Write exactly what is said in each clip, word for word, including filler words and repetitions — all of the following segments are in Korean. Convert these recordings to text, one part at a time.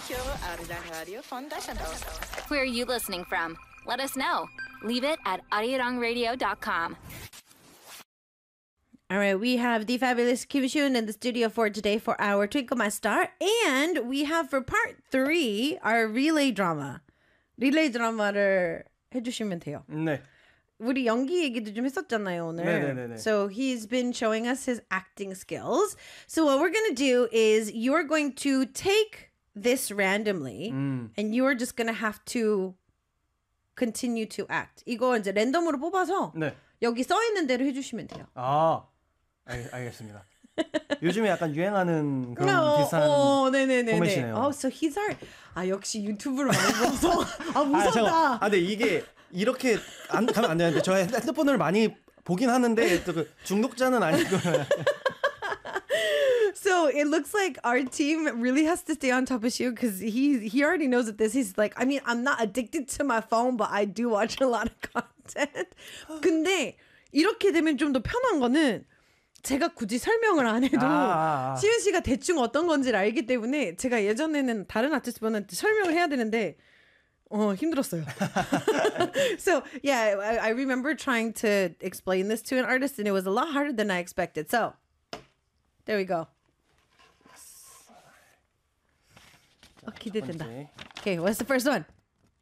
Escucho a la radio Fondación. Where are you listening from? Let us know. Leave it at arirang dot com. All right, we have the fabulous Kim Shun in the studio for today for our Twinkle My Star. And we have for part three, our relay drama. 릴레이 드라마를 해주시면 돼요. 네. 우리 연기 얘기도 좀 했었잖아요, 오늘. 네네네. So he's been showing us his acting skills. So what we're going to do is you're going to take this randomly 음. and you're just going to have to continue to act. 이거 이제 랜덤으로 뽑아서 네. 여기 써 있는 대로 해주시면 돼요. 아, 알, 알겠습니다. 요즘에 약간 유행하는 그런 어, 비슷한 어, 네네네네. 포맷이네요. Oh, so he's our... 아, 역시 유튜브를 많이 봐서. 아, 무섭다. 아, 잠깐. 아, 근데 이게 이렇게 안 가면 안 되는데 저 핸드폰을 많이 보긴 하는데 또 그 중독자는 아니고. So it looks like our team really has to stay on top of Shu because he he already knows that this. He's like, I mean, I'm not addicted to my phone, but I do watch a lot of content. 근데 이렇게 되면 좀 더 편한 거는 제가 굳이 설명을 안 해도 아, 아. 시은 씨가 대충 어떤 건지를 알기 때문에 제가 예전에는 다른 아티스트분한테 설명을 해야 되는데 어 힘들었어요. So yeah, I, I remember trying to explain this to an artist and it was a lot harder than I expected. So there we go. 어, 기대된다. Okay, what's the first one?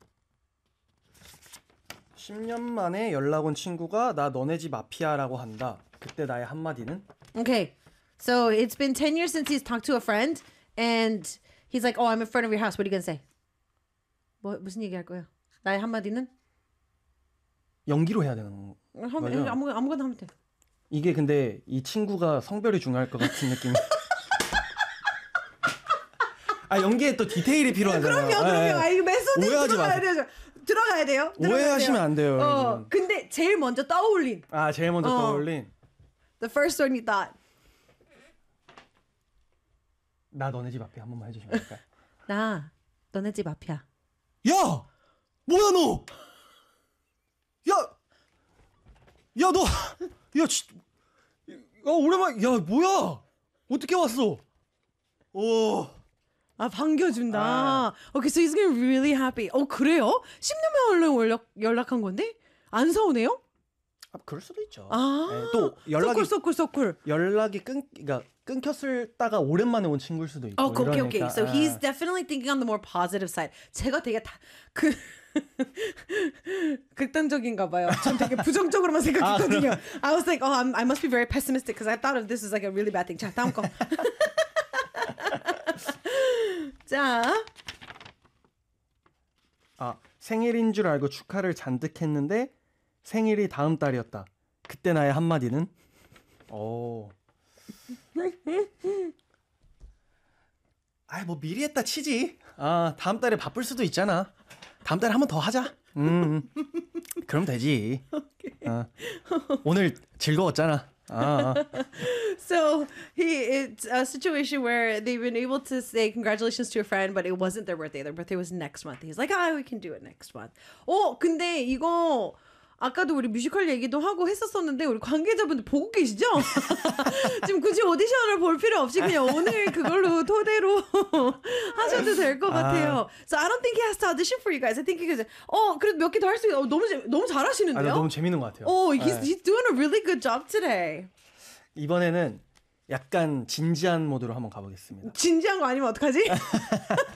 십 년 만에 연락 온 친구가 나 너네 집 마피아라고 한다. 그때 나의 한마디는? Okay, so it's been ten years since he's talked to a friend and he's like, oh, I'm in front of your house. What are you gonna say? 뭐, 무슨 얘기 할 거예요? 나의 한마디는? 연기로 해야 되는 하면, 아무, 아무거나 하면 돼. 이게 근데 이 친구가 성별이 중요할 것 같은 느낌이. 아, 연기에 또 디테일이 필요하잖아요. 그럼요, 그럼요. 아, 이거 메소드 오해하지 들어가야 마세요. 되죠. 들어가야 돼요. 들어가야 오해하시면 돼요. 안 돼요. 어, 근데 제일 먼저 떠올린. 아, 제일 먼저 어. 떠올린. The first one you thought. 나 너네 집 앞에 한 번만 해주시면 될까요? 나 너네 집 앞이야. 야! 뭐야 너! 야! 야 너! 야 지... 야 오랜만 야 뭐야! 어떻게 왔어? 오. 아 반겨준다. 아. Okay, so he's getting really happy. 어 그래요? 십 년 만에 연락 연락한 건데 안 서운해요? 아, 그럴 수도 있죠. 아, 네, 또 연락이 소쿨 소쿨 소쿨. 연락이 끊 그러니까 끊겼을다가 오랜만에 온 친구일 수도 있고. 어, 오케이 오케이. 이러니까. So 아. he's definitely thinking on the more positive side. 제가 되게 다그 극단적인가 봐요. 전 되게 부정적으로만 생각했거든요. 아, I was like, oh, I'm, I must be very pessimistic because I thought of this as like a really bad thing. 자, 다음 거. 자. 아, 생일인 줄 알고 축하를 잔뜩 했는데 생일이 다음 달이었다. 그때 나의 한마디는? 오. 아이 뭐 미리 했다 치지. 아, 다음 달에 바쁠 수도 있잖아. 다음 달에 한 번 더 하자. 음. 그럼 되지. 아, 오늘 즐거웠잖아. 아. So he it's a situation where they've been able to say congratulations to a friend, but it wasn't their birthday. Their birthday was next month. He's like, ah, we can do it next month. 어, 근데 이거 아까도 우리 뮤지컬 얘기도 하고 했었었는데 우리 관계자분들 보고 계시죠? 지금 굳이 오디션을 볼 필요 없이 그냥 오늘 그걸로 토대로 하셔도 될 것 같아요. So I don't think he has to audition for you guys. I think he could. 어, 그래도 몇 개 더 할 수 있어. 어, 너무 재- 너무 잘하시는데요? 아, 너무 재밌는 것 같아요. 어, he's 네. he's doing a really good job today. 이번에는 약간 진지한 모드로 한번 가보겠습니다. 진지한 거 아니면 어떡하지?